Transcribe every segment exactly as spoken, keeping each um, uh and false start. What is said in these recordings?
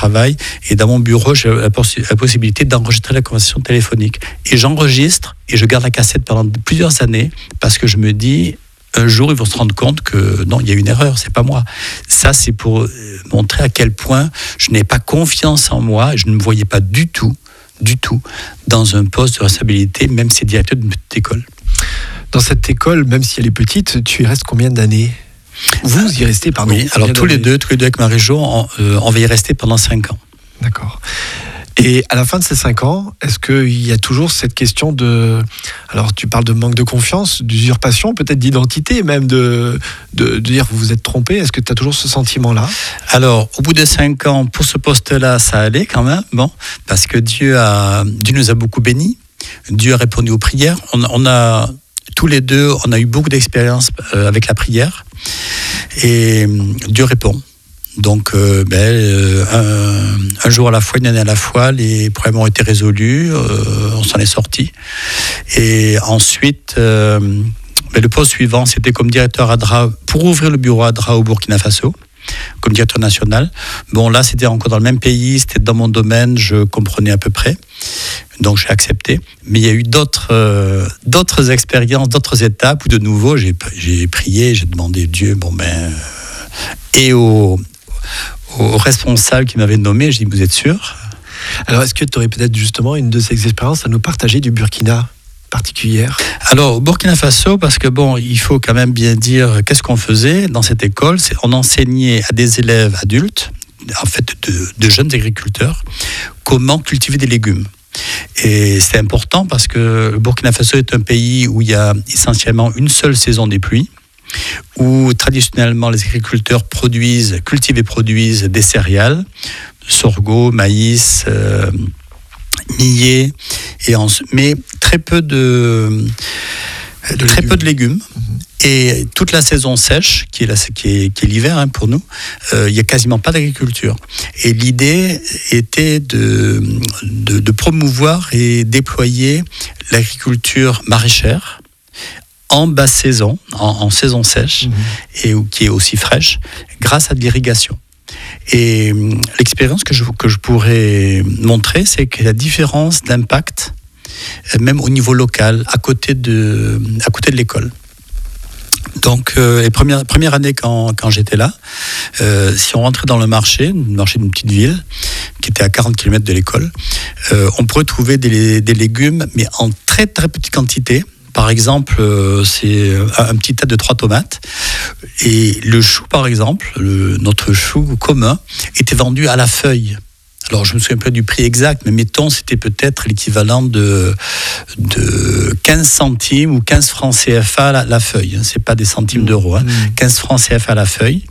travaille. Et dans mon bureau, j'ai la, possi- la possibilité d'enregistrer la conversation téléphonique. Et j'enregistre et je garde la cassette pendant plusieurs années parce que je me dis, un jour, ils vont se rendre compte que non, il y a une erreur, c'est pas moi. Ça, c'est pour montrer à quel point je n'ai pas confiance en moi. Je ne me voyais pas du tout, du tout, dans un poste de responsabilité, même si c'est directeur d'une petite école. Dans cette école, même si elle est petite, tu y restes combien d'années ? Vous y restez, pardon. Oui, alors tous les deux, tous les deux avec Marie-Jo, on, euh, on va y rester pendant cinq ans. D'accord. Et à la fin de ces cinq ans, est-ce qu'il y a toujours cette question de... Alors, tu parles de manque de confiance, d'usurpation, peut-être d'identité, même de, de, de dire vous vous êtes trompé. Est-ce que tu as toujours ce sentiment-là ? Alors, au bout de cinq ans, pour ce poste-là, ça allait quand même, bon, parce que Dieu, a, Dieu nous a beaucoup bénis. Dieu a répondu aux prières. On, on a, tous les deux, on a eu beaucoup d'expérience euh, avec la prière. Et Dieu répond. Donc, euh, ben, euh, un, un jour à la fois, une année à la fois, les problèmes ont été résolus, euh, on s'en est sorti. Et ensuite, euh, ben, le poste suivant, c'était comme directeur à Dra, pour ouvrir le bureau à Dra au Burkina Faso, comme directeur national. Bon, là, c'était encore dans le même pays, c'était dans mon domaine, je comprenais à peu près. Donc, j'ai accepté. Mais il y a eu d'autres, euh, d'autres expériences, d'autres étapes où, de nouveau, j'ai, j'ai prié, j'ai demandé Dieu, bon, ben, et au... au responsable qui m'avait nommé, je dis, vous êtes sûr ? Alors, est-ce que tu aurais peut-être justement une de ces expériences à nous partager du Burkina particulière ? Alors, au Burkina Faso, parce que bon, il faut quand même bien dire qu'est-ce qu'on faisait dans cette école. C'est, on enseignait à des élèves adultes, en fait de, de jeunes agriculteurs, comment cultiver des légumes. Et c'est important parce que le Burkina Faso est un pays où il y a essentiellement une seule saison des pluies, où traditionnellement les agriculteurs produisent, cultivent et produisent des céréales, sorgho, maïs, euh, millet, et en, mais très peu de, de très légumes. peu de légumes. Mmh. Et toute la saison sèche, qui est, la, qui est, qui est l'hiver hein, pour nous, euh, il n'y a quasiment pas d'agriculture. Et l'idée était de, de, de promouvoir et déployer l'agriculture maraîchère en basse saison, en, en saison sèche, mmh. et qui est aussi fraîche, grâce à de l'irrigation. Et l'expérience que je, que je pourrais montrer, c'est que la différence d'impact, même au niveau local, à côté de, à côté de l'école. Donc, euh, les premières, premières années quand, quand j'étais là, euh, si on rentrait dans le marché, le marché d'une petite ville, qui était à quarante kilomètres de l'école, euh, on pourrait trouver des, des légumes, mais en très très petite quantité. Par exemple, euh, c'est un petit tas de trois tomates. Et le chou, par exemple, le, notre chou commun, était vendu à la feuille. Alors, je me souviens pas du prix exact, mais mettons, c'était peut-être l'équivalent de, de quinze centimes ou quinze francs C F A la, la feuille. C'est pas des centimes d'euros, hein. quinze francs C F A la feuille.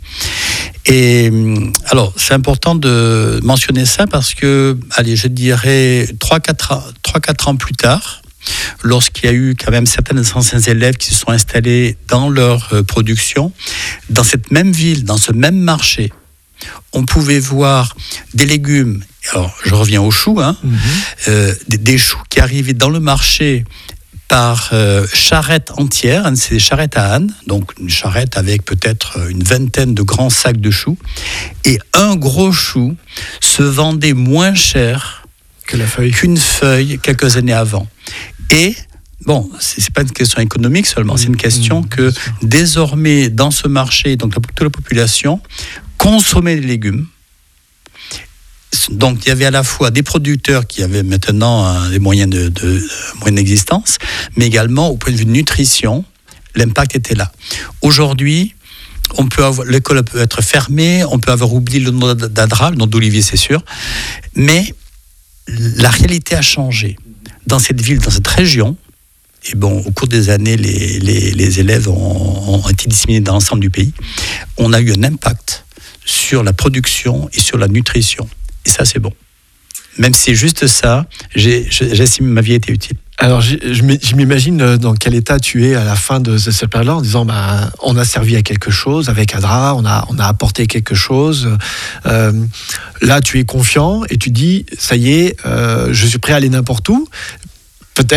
Et alors, c'est important de mentionner ça parce que, allez, je dirais trois quatre ans plus tard, lorsqu'il y a eu quand même certains anciens élèves qui se sont installés dans leur euh, production, dans cette même ville, dans ce même marché, on pouvait voir des légumes, alors je reviens aux choux, hein, mmh. euh, des, des choux qui arrivaient dans le marché par euh, charrette entière, hein, c'est des charrettes à âne, donc une charrette avec peut-être une vingtaine de grands sacs de choux, et un gros chou se vendait moins cher que la feuille. qu'une feuille quelques années avant. Et, bon, c'est, c'est pas une question économique seulement, mmh, c'est une question mmh, que désormais, dans ce marché, donc toute la population consommait des légumes. Donc, il y avait à la fois des producteurs qui avaient maintenant hein, des moyens, de, de, de moyens d'existence, mais également, au point de vue de nutrition, l'impact était là. Aujourd'hui, on peut avoir, l'école peut être fermée, on peut avoir oublié le nom d'Adra, le nom d'Olivier, c'est sûr, mais la réalité a changé. Dans cette ville, dans cette région, et bon, au cours des années, les, les, les élèves ont, ont été disséminés dans l'ensemble du pays, on a eu un impact sur la production et sur la nutrition. Et ça, c'est bon. Même si c'est juste ça, j'ai, j'estime que ma vie a été utile. Alors, je, je m'imagine dans quel état tu es à la fin de cette période-là, en disant bah, on a servi à quelque chose avec Adra, on a, on a apporté quelque chose. Euh, là, tu es confiant et tu dis ça y est, euh, je suis prêt à aller n'importe où. Peut-être,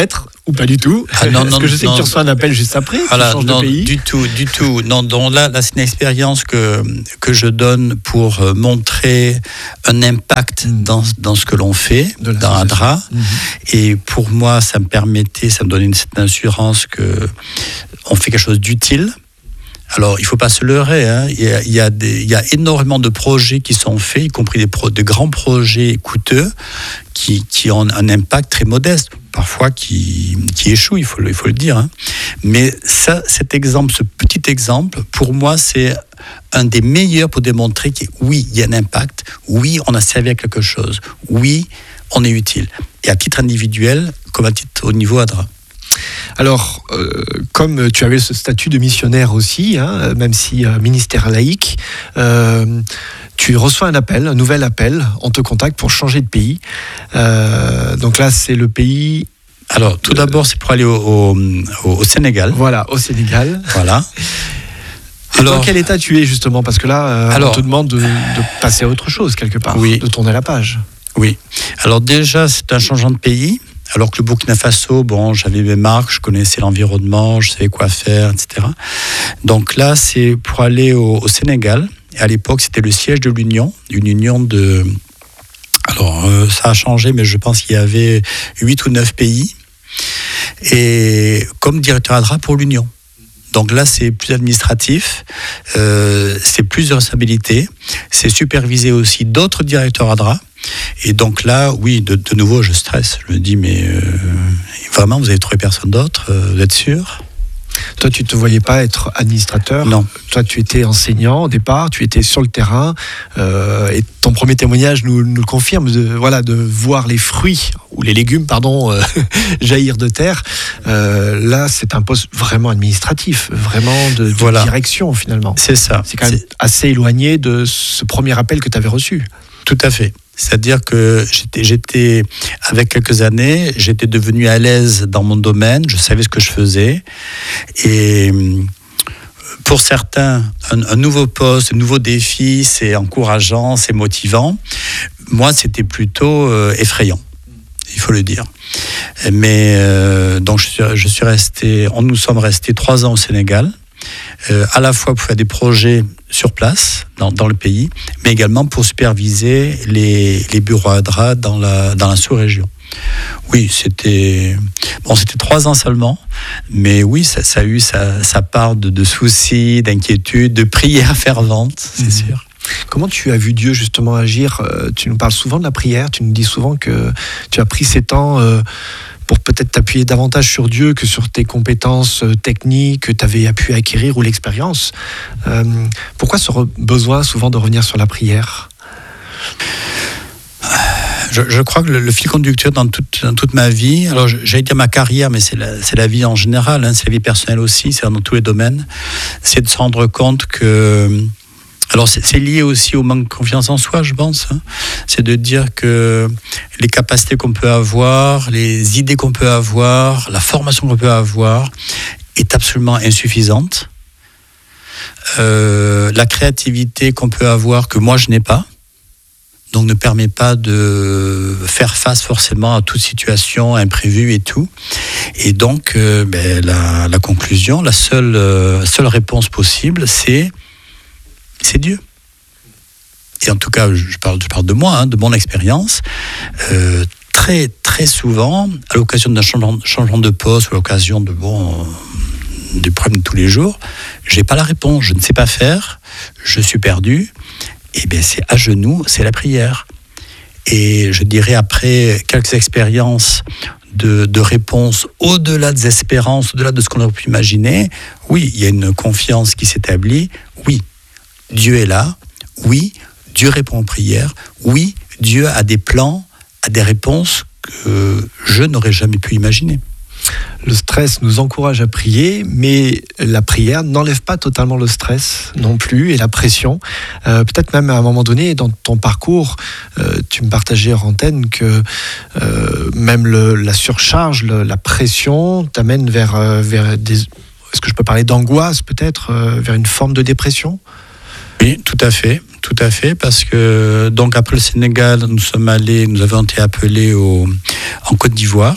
Ou pas du tout? Ah, non, Parce non, que je sais non, que tu reçois un appel juste après, voilà, tu changes non, de pays. du tout, du tout. Non, donc là, là c'est une expérience que, que je donne pour montrer un impact mmh. dans, dans ce que l'on fait, dans Adra. Mmh. Et pour moi, ça me permettait, ça me donnait une certaine assurance qu'on fait quelque chose d'utile. Alors, il ne faut pas se leurrer, hein. il, y a, il, y a des, il y a énormément de projets qui sont faits, y compris des pro, de grands projets coûteux, qui, qui ont un impact très modeste, parfois qui, qui échouent, il faut, il faut le dire. Hein. Mais ça, cet exemple, ce petit exemple, pour moi, c'est un des meilleurs pour démontrer que oui, il y a un impact, oui, on a servi à quelque chose, oui, on est utile. Et à titre individuel, comme à titre au niveau Adra. Alors, euh, comme tu avais ce statut de missionnaire aussi, hein, même si euh, ministère laïque, euh, tu reçois un appel, un nouvel appel, on te contacte pour changer de pays. Euh, donc là, c'est le pays... Alors, tout d'abord, c'est pour aller au, au, au Sénégal. Voilà, au Sénégal. Voilà. Et alors, dans quel état tu es justement? Parce que là, euh, alors, on te demande de, de passer à autre chose quelque part, oui. de tourner la page. Oui. Alors déjà, c'est un changement de pays. Alors que le Burkina Faso, bon, j'avais mes marques, je connaissais l'environnement, je savais quoi faire, et cetera. Donc là, c'est pour aller au, au Sénégal. Et à l'époque, c'était le siège de l'Union, une union de... Alors, euh, ça a changé, mais je pense qu'il y avait huit ou neuf pays. Et comme directeur Adra pour l'Union. Donc là, c'est plus administratif, euh, c'est plus de responsabilité, c'est superviser aussi d'autres directeurs Adra. Et donc là, oui, de, de nouveau, je stresse. Je me dis, mais euh, vraiment, vous avez trouvé personne d'autre, euh, vous êtes sûr? Toi, tu ne te voyais pas être administrateur. Non. Toi, tu étais enseignant au départ, tu étais sur le terrain. Euh, et ton premier témoignage nous, nous le confirme, de, voilà, de voir les fruits, ou les légumes, pardon, euh, jaillir de terre. Euh, là, c'est un poste vraiment administratif, vraiment de, de voilà. direction, finalement. C'est ça. C'est quand même c'est... assez éloigné de ce premier appel que tu avais reçu. Tout à fait. C'est-à-dire que j'étais, j'étais, avec quelques années, j'étais devenu à l'aise dans mon domaine, je savais ce que je faisais. Et pour certains, un, un nouveau poste, un nouveau défi, c'est encourageant, c'est motivant. Moi, c'était plutôt euh, effrayant, il faut le dire. Mais euh, donc, je suis, je suis resté, on, nous sommes restés trois ans au Sénégal. Euh, à la fois pour faire des projets sur place, dans, dans le pays, mais également pour superviser les, les bureaux Adra dans la, dans la sous-région. Oui, c'était, bon, c'était trois ans seulement, mais oui, ça, ça a eu sa, sa part de, de soucis, d'inquiétudes, de prières ferventes, c'est mmh. sûr. Comment tu as vu Dieu justement agir? Tu nous parles souvent de la prière, tu nous dis souvent que tu as pris ces temps euh, pour peut-être t'appuyer davantage sur Dieu que sur tes compétences techniques que tu avais pu acquérir ou l'expérience. Euh, pourquoi ce re- besoin souvent de revenir sur la prière? Je, je crois que le, le fil conducteur dans toute, dans toute ma vie, alors j'allais dire ma carrière, mais c'est la, c'est la vie en général, hein, c'est la vie personnelle aussi, c'est dans tous les domaines, c'est de se rendre compte que... Alors c'est, c'est lié aussi au manque de confiance en soi, je pense. Hein. C'est de dire que les capacités qu'on peut avoir, les idées qu'on peut avoir, la formation qu'on peut avoir est absolument insuffisante. Euh, la créativité qu'on peut avoir, que moi je n'ai pas, donc ne permet pas de faire face forcément à toute situation imprévue et tout. Et donc euh, ben, la, la conclusion, la seule, euh, seule réponse possible, c'est c'est Dieu. Et en tout cas, je parle, je parle de moi, hein, de mon expérience. Euh, très, très souvent, à l'occasion d'un changement, changement de poste, ou à l'occasion de, bon, des problèmes de tous les jours, je n'ai pas la réponse, je ne sais pas faire, je suis perdu. Et bien, c'est à genoux, c'est la prière. Et je dirais, après quelques expériences de, de réponses au-delà des espérances, au-delà de ce qu'on aurait pu imaginer, oui, il y a une confiance qui s'établit, oui. Dieu est là, oui, Dieu répond aux prières, oui, Dieu a des plans, a des réponses que je n'aurais jamais pu imaginer. Le stress nous encourage à prier, mais la prière n'enlève pas totalement le stress non plus et la pression. Euh, peut-être même à un moment donné, dans ton parcours, euh, tu me partageais hors antenne que euh, même le, la surcharge, le, la pression t'amène vers, euh, vers des... Est-ce que je peux parler d'angoisse peut-être, euh, vers une forme de dépression ? Oui, tout à fait, tout à fait, parce que donc après le Sénégal, nous sommes allés, nous avons été appelés au, en Côte d'Ivoire,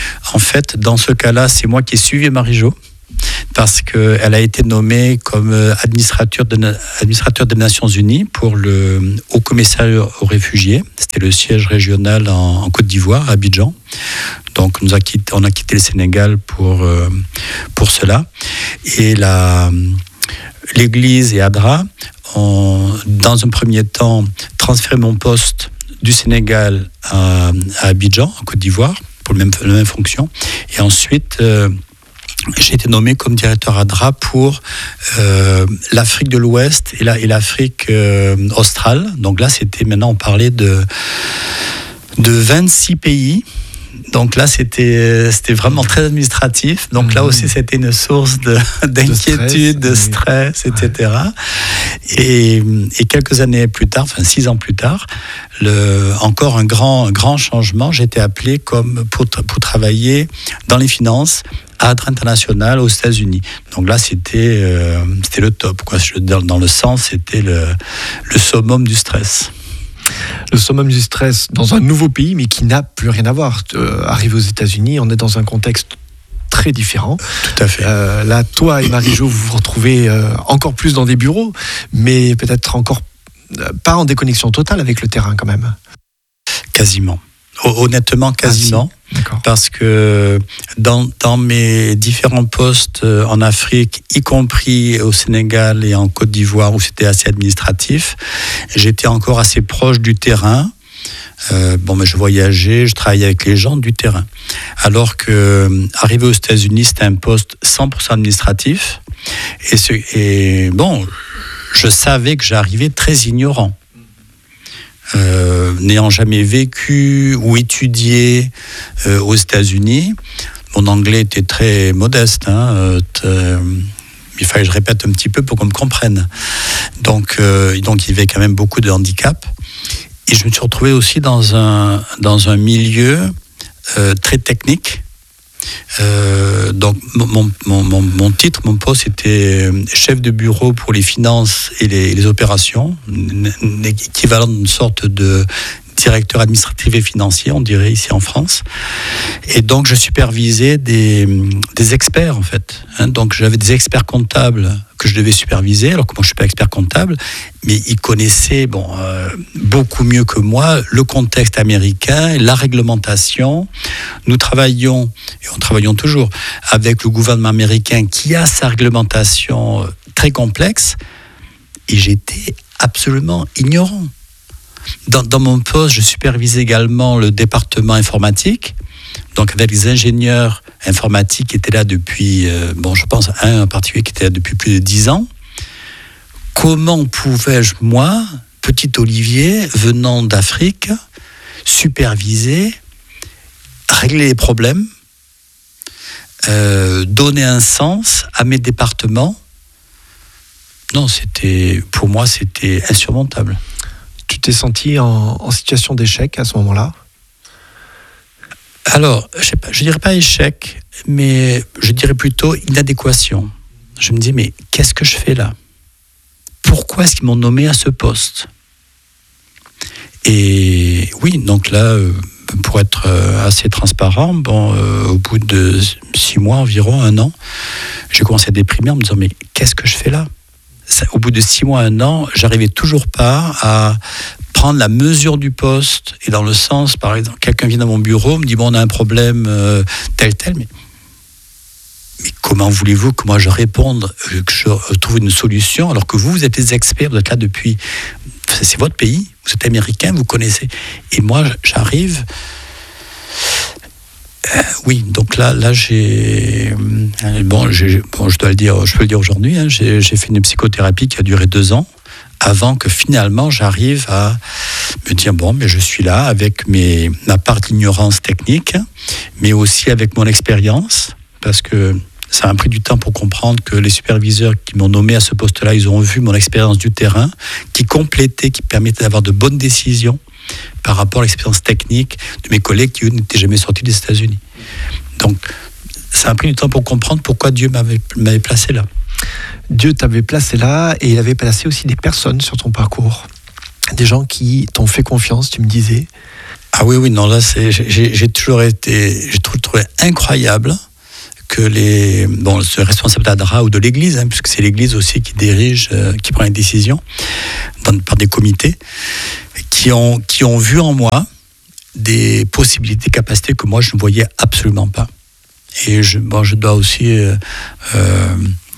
En fait, dans ce cas-là, c'est moi qui ai suivi Marie-Jo, parce qu'elle a été nommée comme administrateur, de, administrateur des Nations Unies pour le Haut Commissariat aux réfugiés. C'était le siège régional en, en Côte d'Ivoire, à Abidjan. Donc nous a quitté, on a quitté le Sénégal pour, euh, pour cela. Et la, l'Église et ADRA ont, dans un premier temps, transféré mon poste du Sénégal à, à Abidjan, en Côte d'Ivoire, pour le même, la même fonction. Et ensuite... Euh, j'ai été nommé comme directeur ADRA pour euh, l'Afrique de l'Ouest et, la, et l'Afrique euh, australe. Donc là, c'était maintenant, on parlait de, de vingt-six pays. Donc là, c'était, c'était vraiment très administratif. Donc mmh. là aussi, c'était une source de, d'inquiétude, de stress, de stress et cetera. Ouais. Et, et quelques années plus tard, enfin six ans plus tard, le, encore un grand, un grand changement. J'ai été appelé comme pour, pour travailler dans les finances à ADRA International aux États-Unis. Donc là, c'était, euh, c'était le top, quoi. Dans, dans le sens, c'était le, le summum du stress. Le summum du stress dans un nouveau pays, mais qui n'a plus rien à voir. Euh, arrivé aux États-Unis, on est dans un contexte très différent. Tout à fait. Euh, là, toi et Marie-Jo, vous vous retrouvez euh, encore plus dans des bureaux, mais peut-être encore euh, pas en déconnexion totale avec le terrain quand même. Quasiment. Honnêtement, quasiment. Ah, si. Parce que dans, dans mes différents postes en Afrique, y compris au Sénégal et en Côte d'Ivoire, où c'était assez administratif, j'étais encore assez proche du terrain. Euh, bon, mais je voyageais, je travaillais avec les gens du terrain. Alors que arrivé aux États-Unis, c'était un poste cent pour cent administratif. Et, ce, et bon, je savais que j'arrivais très ignorant. Euh, n'ayant jamais vécu ou étudié euh, aux États-Unis, mon anglais était très modeste. Hein, euh, t- il fallait que je répète un petit peu pour qu'on me comprenne. Donc, euh, donc il y avait quand même beaucoup de handicap. Et je me suis retrouvé aussi dans un, dans un milieu euh, très technique. Euh, donc mon, mon, mon, mon titre, mon poste était chef de bureau pour les finances et les, les opérations, équivalent d'une sorte de directeur administratif et financier, on dirait ici en France. Et donc je supervisais des, des experts en fait. Hein, donc j'avais des experts comptables que je devais superviser, alors que moi je suis pas expert comptable, mais ils connaissaient bon, euh, beaucoup mieux que moi le contexte américain, la réglementation. Nous travaillions, et on travaillons toujours, avec le gouvernement américain qui a sa réglementation très complexe, et j'étais absolument ignorant. Dans, dans mon poste, je supervisais également le département informatique, donc avec les ingénieurs informatiques qui étaient là depuis, euh, bon, je pense un en particulier qui était là depuis plus de dix ans. Comment pouvais-je, moi, petit Olivier, venant d'Afrique, superviser, régler les problèmes, euh, donner un sens à mes départements? Non, c'était, pour moi, c'était insurmontable. Tu t'es senti en, en situation d'échec à ce moment-là ? Alors, je ne dirais pas échec, mais je dirais plutôt inadéquation. Je me dis, mais qu'est-ce que je fais là ? Pourquoi est-ce qu'ils m'ont nommé à ce poste ? Et oui, donc là, pour être assez transparent, bon, euh, au bout de six mois environ, un an, j'ai commencé à déprimer en me disant, mais qu'est-ce que je fais là ? Ça, au bout de six mois, un an, j'arrivais toujours pas à prendre la mesure du poste, et dans le sens, par exemple, quelqu'un vient dans mon bureau, me dit, bon, on a un problème euh, tel, tel, mais, mais comment voulez-vous que moi je réponde, euh, que je trouve une solution, alors que vous, vous êtes des experts, vous êtes là depuis, c'est votre pays, vous êtes américain, vous connaissez, et moi, j'arrive... Euh, oui, donc là, là j'ai, bon, j'ai, bon, je dois le dire, je peux le dire aujourd'hui, hein, j'ai, j'ai fait une psychothérapie qui a duré deux ans, avant que finalement j'arrive à me dire bon, mais je suis là avec mes, ma part d'ignorance technique, mais aussi avec mon expérience, parce que ça m'a pris du temps pour comprendre que les superviseurs qui m'ont nommé à ce poste-là, ils ont vu mon expérience du terrain, qui complétait, qui permettait d'avoir de bonnes décisions par rapport à l'expérience technique de mes collègues qui, eux, n'étaient jamais sortis des États-Unis. Donc, ça a pris du temps pour comprendre pourquoi Dieu m'avait, m'avait placé là. Dieu t'avait placé là, et il avait placé aussi des personnes sur ton parcours. Des gens qui t'ont fait confiance, tu me disais. Ah oui, oui, non, là, c'est, j'ai, j'ai toujours été, j'ai trouvé, trouvé incroyable que les, bon, le responsable d'Adra ou de l'Église, hein, puisque c'est l'Église aussi qui dirige, euh, qui prend les décisions dans, par des comités, qui ont, qui ont vu en moi des possibilités, capacités que moi je ne voyais absolument pas. Et je, bon, je dois aussi euh, euh,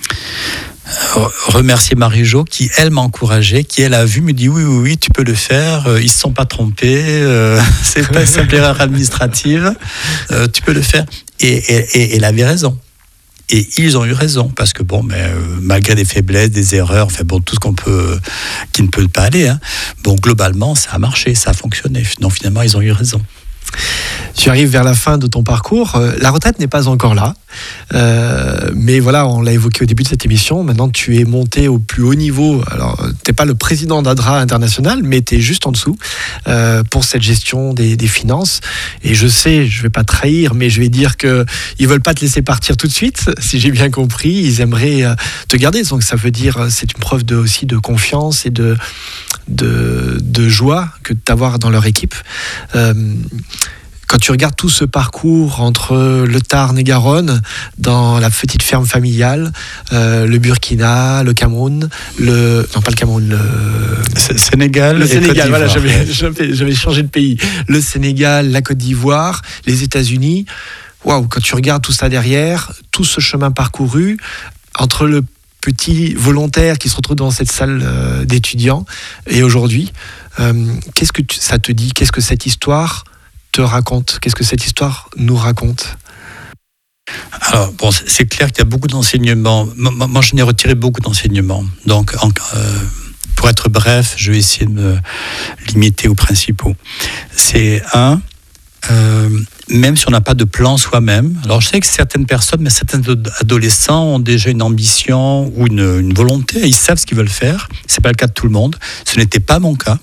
remercier Marie-Jo qui, elle, m'a encouragé, qui, elle, a vu, me dit oui, oui, oui, tu peux le faire, euh, ils ne se sont pas trompés, euh, c'est pas une simple erreur administrative, euh, tu peux le faire. Et, et, et elle avait raison. Et ils ont eu raison, parce que bon, mais, euh, malgré des faiblesses, des erreurs, enfin bon, tout ce qu'on peut, qui ne peut pas aller, hein, bon, globalement, ça a marché, ça a fonctionné. Donc finalement, ils ont eu raison. Tu arrives vers la fin de ton parcours. La retraite n'est pas encore là. Euh, mais voilà, on l'a évoqué au début de cette émission. Maintenant, tu es monté au plus haut niveau. Alors, tu n'es pas le président d'Adra International, mais tu es juste en dessous euh, pour cette gestion des, des finances. Et je sais, je ne vais pas trahir, mais je vais dire qu'ils ne veulent pas te laisser partir tout de suite, si j'ai bien compris. Ils aimeraient euh, te garder. Donc, ça veut dire c'est une preuve de, aussi de confiance et de, de, de joie que de t'avoir dans leur équipe. Euh, Quand tu regardes tout ce parcours entre le Tarn et Garonne, dans la petite ferme familiale, euh, le Burkina, le Cameroun, le non pas le Cameroun, le Sénégal, le et Sénégal. Côte Voilà, d'Ivoire. j'avais, j'avais, j'avais changé de pays. Le Sénégal, la Côte d'Ivoire, les États-Unis. Waouh, quand tu regardes tout ça derrière, tout ce chemin parcouru entre le petit volontaire qui se retrouve dans cette salle euh, d'étudiants et aujourd'hui, euh, qu'est-ce que tu, ça te dit? Qu'est-ce que cette histoire te raconte? Qu'est-ce que cette histoire nous raconte? Alors, bon, c'est clair qu'il y a beaucoup d'enseignements. Moi, je n'ai retiré beaucoup d'enseignements. Donc, en, euh, pour être bref, je vais essayer de me limiter aux principaux. C'est un, euh, même si on n'a pas de plan soi-même, alors je sais que certaines personnes, mais certains adolescents ont déjà une ambition ou une, une volonté, ils savent ce qu'ils veulent faire. Ce n'est pas le cas de tout le monde. Ce n'était pas mon cas.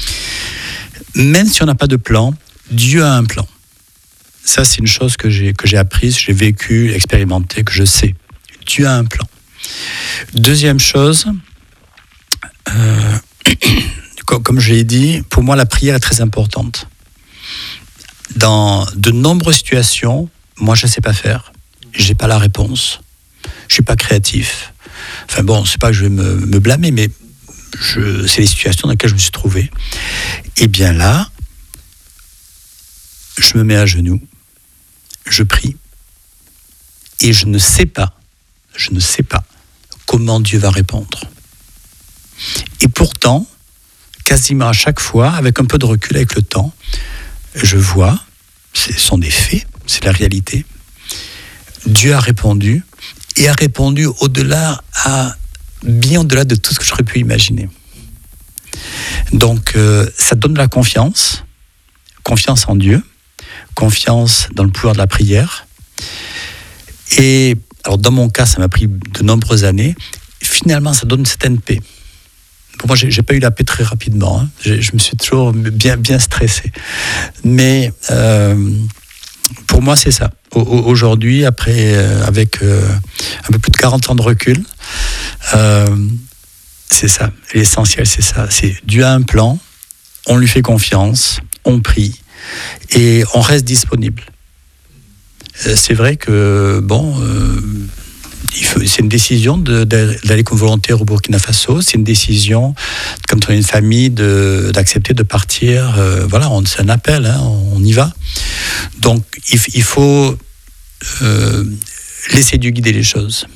Même si on n'a pas de plan, Dieu a un plan. Ça, c'est une chose que j'ai, que j'ai apprise, j'ai vécu, expérimenté, que je sais. Dieu a un plan. Deuxième chose, euh, comme, comme je l'ai dit, pour moi, la prière est très importante. Dans de nombreuses situations, moi, je ne sais pas faire. Je n'ai pas la réponse. Je ne suis pas créatif. Enfin bon, c'est pas que je vais me, me blâmer, mais je, c'est les situations dans lesquelles je me suis trouvé. Et bien là, je me mets à genoux, je prie, et je ne sais pas, je ne sais pas comment Dieu va répondre. Et pourtant, quasiment à chaque fois, avec un peu de recul, avec le temps, je vois, ce sont des faits, c'est la réalité, Dieu a répondu, et a répondu au-delà, à, bien au-delà de tout ce que j'aurais pu imaginer. Donc, euh, ça donne de la confiance, confiance en Dieu, confiance dans le pouvoir de la prière. Et alors dans mon cas, ça m'a pris de nombreuses années. Finalement, ça donne une certaine paix. Pour moi, j'ai, j'ai pas eu la paix très rapidement. Hein. Je, je me suis toujours bien, bien stressé. Mais euh, pour moi, c'est ça. Au, aujourd'hui, après, euh, avec euh, un peu plus de quarante ans de recul, euh, c'est ça. L'essentiel, c'est ça. C'est Dieu a un plan, on lui fait confiance, on prie. Et on reste disponible. C'est vrai que, bon, euh, il faut, c'est une décision de, de, d'aller comme volontaire au Burkina Faso, c'est une décision, quand on a une famille, de, d'accepter de partir. Euh, voilà, on, c'est un appel, hein, on y va. Donc, il, il faut euh, laisser Dieu guider les choses.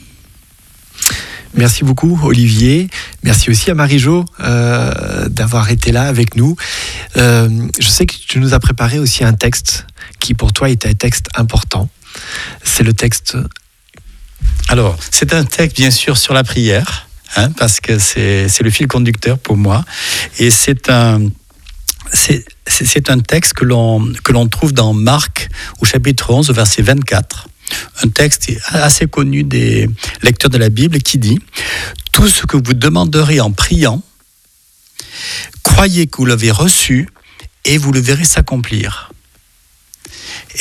Merci beaucoup Olivier, merci aussi à Marie-Jo euh, d'avoir été là avec nous. Euh, je sais que tu nous as préparé aussi un texte qui pour toi est un texte important. C'est le texte... Alors, c'est un texte bien sûr sur la prière, hein, parce que c'est, c'est le fil conducteur pour moi. Et c'est un, c'est, c'est, c'est un texte que l'on, que l'on trouve dans Marc au chapitre onze, au verset vingt-quatre. Un texte assez connu des lecteurs de la Bible qui dit « Tout ce que vous demanderez en priant, croyez que vous l'avez reçu et vous le verrez s'accomplir. »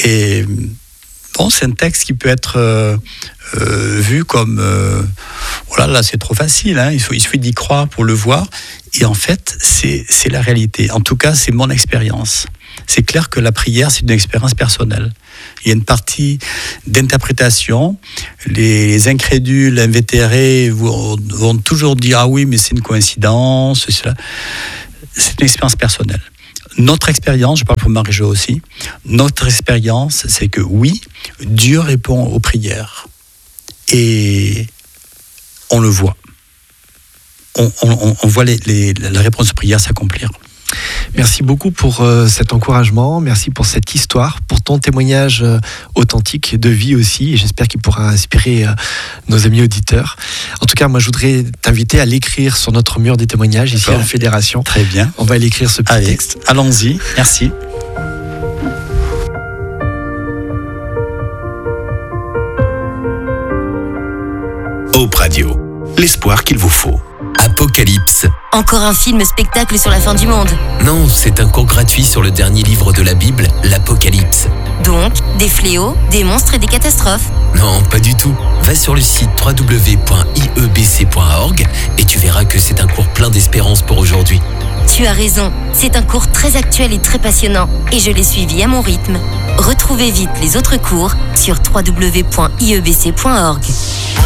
Et Bon, c'est un texte qui peut être euh, euh, vu comme euh, voilà, là c'est trop facile, hein, il, faut, il suffit d'y croire pour le voir. Et en fait, c'est, c'est la réalité. En tout cas, c'est mon expérience. C'est clair que la prière, c'est une expérience personnelle. Il y a une partie d'interprétation. Les incrédules, invétérés vont, vont toujours dire ah oui, mais c'est une coïncidence. C'est, cela. C'est une expérience personnelle. Notre expérience, je parle pour Marie-Jo aussi, notre expérience, c'est que oui, Dieu répond aux prières. Et on le voit. On, on, on voit les, les, la réponse aux prières s'accomplir. Merci beaucoup pour euh, cet encouragement, merci pour cette histoire, pour ton témoignage euh, authentique de vie aussi, et j'espère qu'il pourra inspirer euh, nos amis auditeurs. En tout cas, moi je voudrais t'inviter à l'écrire sur notre mur des témoignages ici à la Fédération. Très bien. On va l'écrire ce petit Allez, texte. Allons-y, merci. Hope Radio, l'espoir qu'il vous faut. Apocalypse. Encore un film-spectacle sur la fin du monde. Non, c'est un cours gratuit sur le dernier livre de la Bible, l'Apocalypse. Donc, des fléaux, des monstres et des catastrophes. Non, pas du tout. Va sur le site w w w point i e b c point org et tu verras que c'est un cours plein d'espérance pour aujourd'hui. Tu as raison, c'est un cours très actuel et très passionnant, et je l'ai suivi à mon rythme. Retrouvez vite les autres cours sur w w w point i e b c point org.